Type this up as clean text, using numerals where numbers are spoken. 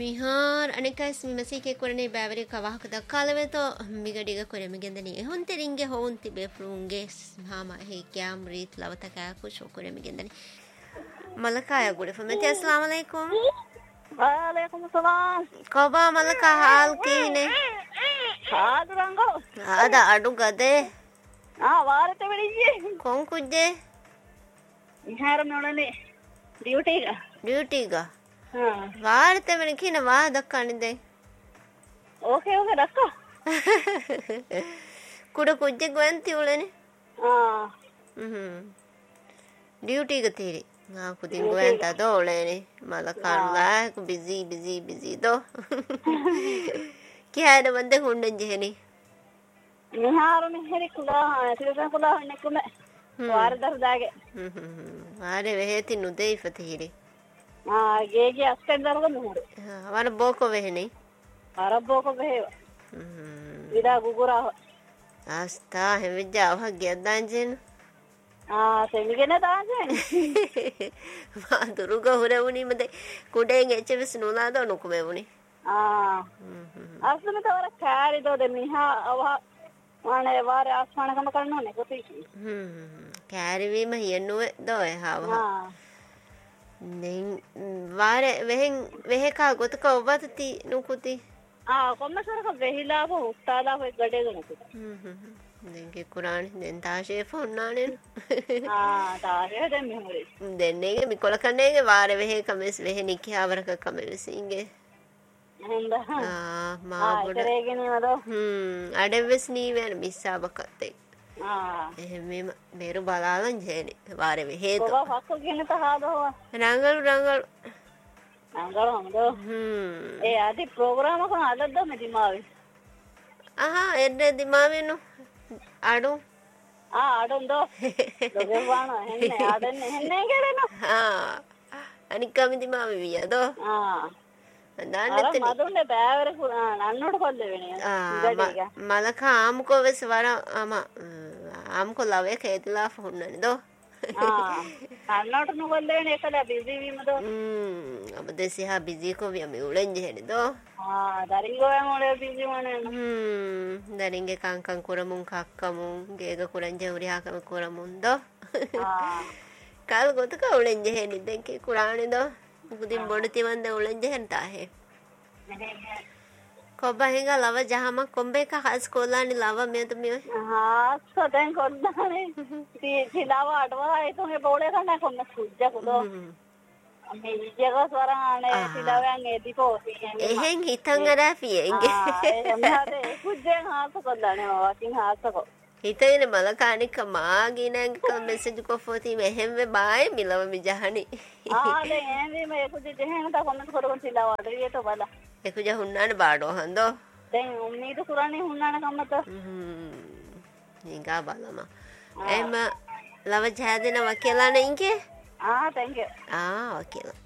මිහාර් අනිකස් මිමසිකේ කරනේ බෑවරි කවහක දක්කාලවෙතෝ මිගඩිග කොරෙම ගෙන්දනි එහොන් තෙරින්ගේ හොන් තිබේ ෆ්ලුන්ගේ මාමා හේ කියාම් රීත් ලවතකෑකු ෂොකරෙම ගෙන්දනි මලකාය ගුඩ ෆමති අස්ලාම අලයිකුම් वालेकुम सलाम කොබා මලකා හාල් කීනේ ආදුරංගෝ ආද අඩු ගදේ වාරත වෙලියේ කොන් කුජ්ජේ මිහාර නොනනේ ඩියුටිග වාරත වෙන කින වා දක්කන්නේ ඕකේ දක්කා කුඩ කුජ්ජෙ ගොන්ති උලනේ ඩියුටිග තීරි kutin gwen ta do lene malakanla ku busy do kya da bande hunden jehni niharune heri kula tirusan kula honne kume war dar dage are veheti nudei fatihiri gege asten darga nuhur wana boko vehni ara boko vehe ida gugura asta hemija avagya danjen සෙමිගෙන දාන්නේ මා දුරුග හොරවුනි මද කුඩෙන් එච්චවිස් නොලාද නොකුමෙවුනි අස්ලම තවර කාරි දොද මිහා අව මානේ වාර ආස්මානකම කරනෝනේ කොති කාරි වීම හියනුවේ දොය හාව නෙන් වාර වෙහෙකා ගොතක ඔබතති නුකුති කොම්මසරක වෙහිලා හො උත්තාලා හොය ගඩේ ගනකුත දෙන්ගේ කුරාණ දෙන් තාශේ ෆොන්නානෙන් තාශේ දැන් මෙහෙමරි දෙන්නේගේ මිකොල කන්නේගේ වාර වෙහෙ කමස් වෙහෙ නිකියාවරක කමෙවිසින්ගේ හොඳ මා ගොඩ කරේගෙන නේද අඩෙවස් නීවෙන මිස්සාබකත්තේ එහෙම මේරු බලාලන් ජේනේ වාර වෙහෙ තෝ ඔබ හක්ක කියන තහදව රංගල් හොඳ ඒ ආදි ප්‍රෝග්‍රෑම් එක අදද්ද මේ දිමාවේ එන්නේ දිමාවෙනු අඩු අඩුන්දෝ ලොගෙවාන එන්නේ අඩන්නේ එන්නේ කියලානෝ අනිකම දිමාවෙ වියදෝ දාන්නෙත් මදුන්නේ බෑවර නන්නොට කොල්ල වෙන්නේ මලක ආමුකෝ වෙස් වර ආමුකෝ ලවේ කේතලා ෆොන්නනේ දෝ නන්නොට නොකොල්ල වෙන්නේ එකලා බිසි වීමදෝ अब देसिहा बिजी को भी हमें उड़न जे ने दो दरिंगो मोले बिजी माने दरिंगे कांकां कुरमुं काक्कमुं गेगा कुरन जे उरी हाकम कुरमुं दो काल गोत का उड़न जे ने देखे कुराने दो कुदिन बोडती वंदे उड़न जे हंता है कोबा हेगा लवा जहां मा कोंबे का खास कोलानी लावा में तो में सदें कोलाने ती लावा अडवा है तो हे बोले का ना कोन सुज्जा को दो මේ ජග ස්වරානේ තිලවන්නේ දීපෝසි එහෙන් හිතන් අරාෆියෙන්ගේ එහමද කුජෙන් හාස කොල්ලානේ වාකින් හාසකෝ හිතේනේ මලකානික මාගිනංග මෙසේජ් කොෆෝති මෙහෙම වේ බායි මිලව මිජහනි දැන් එන්නේ මේ කුජ දෙහෙන් තා කොමන්ට් කරගෙන තිලවඩ රියට බලා එකුජ හුන්නානේ බාඩෝ හන්දෝ දැන් උම්මීද කුරානේ හුන්නාන කම්මත නිගා බලම එම ලව ජහදෙන වකේලා නේ ඉන්ගේ thank you okay